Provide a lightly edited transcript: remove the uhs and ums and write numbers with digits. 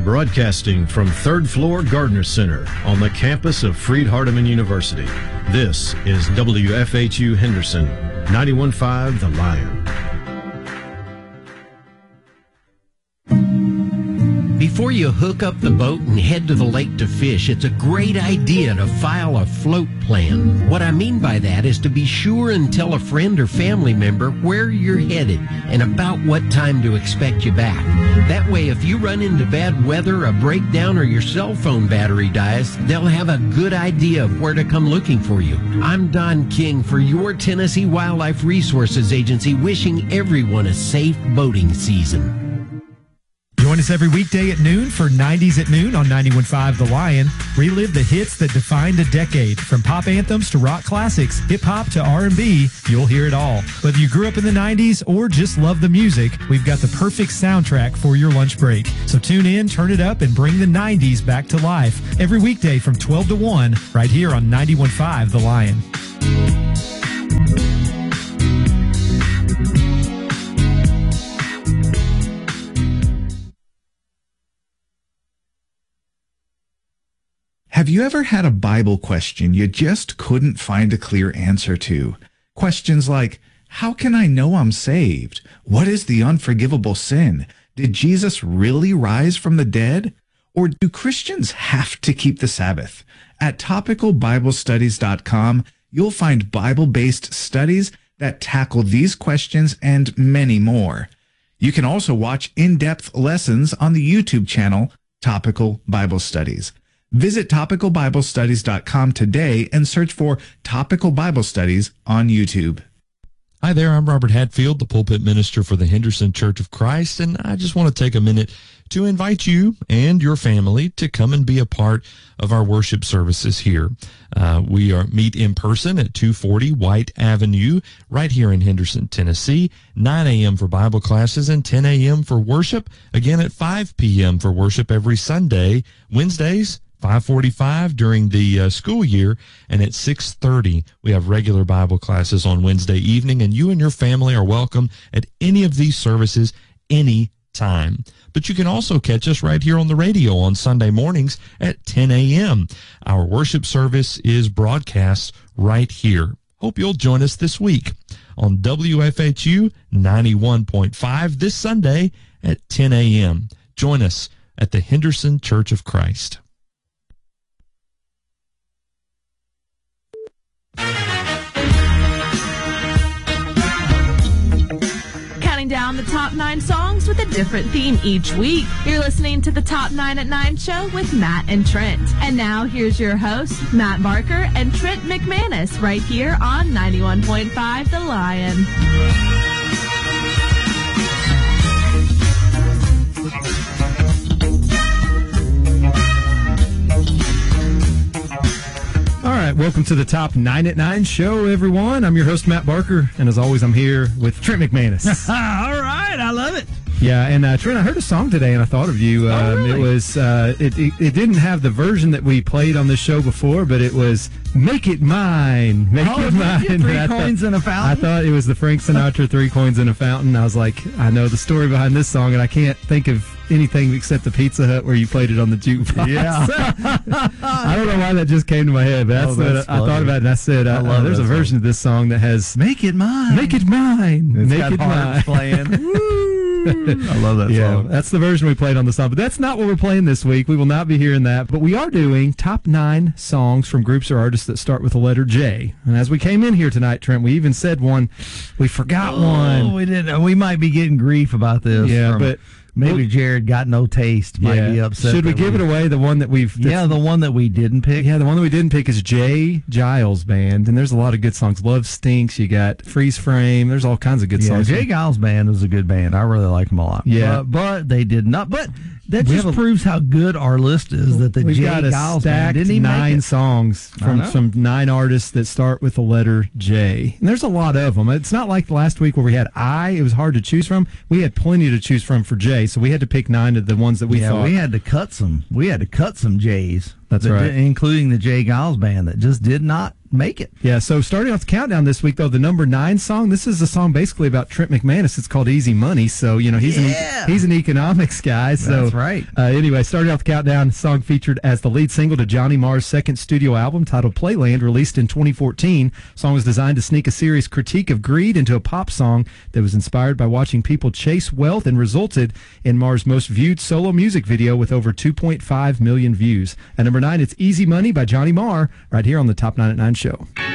Broadcasting from third floor Gardner Center on the campus of Freed-Hardeman University. This is WFHU Henderson, 91.5 The Lion. Before you hook up the boat and head to the lake to fish, it's a great idea to file a float plan. What I mean by that is to be sure and tell a friend or family member where you're headed and about what time to expect you back. That way, if you run into bad weather, a breakdown, or your cell phone battery dies, they'll have a good idea of where to come looking for you. I'm Don King for your Tennessee Wildlife Resources Agency, wishing everyone a safe boating season. Join us every weekday at noon for 90s at Noon on 91.5 The Lion. Relive the hits that defined a decade. From pop anthems to rock classics, hip-hop to R&B, you'll hear it all. Whether you grew up in the 90s or just love the music, we've got the perfect soundtrack for your lunch break. So tune in, turn it up, and bring the 90s back to life. Every weekday from 12 to 1, right here on 91.5 The Lion. Have you ever had a Bible question you just couldn't find a clear answer to? Questions like, how can I know I'm saved? What is the unforgivable sin? Did Jesus really rise from the dead? Or do Christians have to keep the Sabbath? At topicalbiblestudies.com, you'll find Bible-based studies that tackle these questions and many more. You can also watch in-depth lessons on the YouTube channel, Topical Bible Studies. Visit topicalbiblestudies.com today and search for Topical Bible Studies on YouTube. Hi there, I'm Robert Hatfield, the pulpit minister for the Henderson Church of Christ, and I just want to take a minute to invite you and your family to come and be a part of our worship services here. We meet in person at 240 White Avenue, right here in Henderson, Tennessee, 9 a.m. for Bible classes and 10 a.m. for worship, again at 5 p.m. for worship every Sunday, Wednesdays, 5:45 during the school year, and at 6:30 we have regular Bible classes on Wednesday evening, and you and your family are welcome at any of these services any time. But you can also catch us right here on the radio on Sunday mornings at 10 a.m. Our worship service is broadcast right here. Hope you'll join us this week on WFHU 91.5 this Sunday at 10 a.m. Join us at the Henderson Church of Christ. Down the top 9 songs with a different theme each week. You're listening to the Top 9 at 9 show with Matt and Trent. And now here's your hosts, Matt Barker and Trent McManus, right here on 91.5 The Lion. All right, welcome to the Top 9 at 9 show, everyone. I'm your host, Matt Barker, and as always, I'm here with Trent McManus. All right, I love it. Yeah, and Trent, I heard a song today, and I thought of you. Really? It was it didn't have the version that we played on this show before, but it was "Make It Mine." Make it mine. 3 coins in a fountain. I thought it was the Frank Sinatra 3 coins in a fountain. I was like, I know the story behind this song, and I can't think of anything except the Pizza Hut where you played it on the jukebox. Yeah. I don't know why that just came to my head, but that's I thought about it, and I said, there's a version of this song that has "Make It Mine." Make it mine. It's Make got it mine. playing. I love that song. That's the version we played on the song, but that's not what we're playing this week. We will not be hearing that, but we are doing top 9 songs from groups or artists that start with the letter J. And as we came in here tonight, Trent, we even said one. We forgot one. We didn't. We might be getting grief about this. Yeah, but maybe Jared got no taste. Might be upset. Should we give it away? The one that we've the one that we didn't pick. Yeah, the one that we didn't pick is Jay Giles Band, and there's a lot of good songs. Love Stinks. You got Freeze Frame. There's all kinds of good songs. Jay Giles Band is a good band. I really like them a lot. Yeah, but they did not. But that just proves how good our list is. That the Jay Giles Band didn't 9 songs from 9 artists that start with the letter J. And there's a lot of them. It's not like last week where we had I. It was hard to choose from. We had plenty to choose from for J, so we had to pick 9 of the ones that we thought. We had to cut some. We had to cut some J's. That's right, including the Jay Giles Band that just did not make it. Yeah, so starting off the countdown this week, though, the number 9 song, this is a song basically about Trent McManus. It's called Easy Money, so, he's an economics guy. So, that's right. Anyway, starting off the countdown, song featured as the lead single to Johnny Marr's second studio album titled Playland, released in 2014. The song was designed to sneak a serious critique of greed into a pop song that was inspired by watching people chase wealth and resulted in Marr's most viewed solo music video with over 2.5 million views. At number 9, it's Easy Money by Johnny Marr, right here on the Top 9 at 9 show.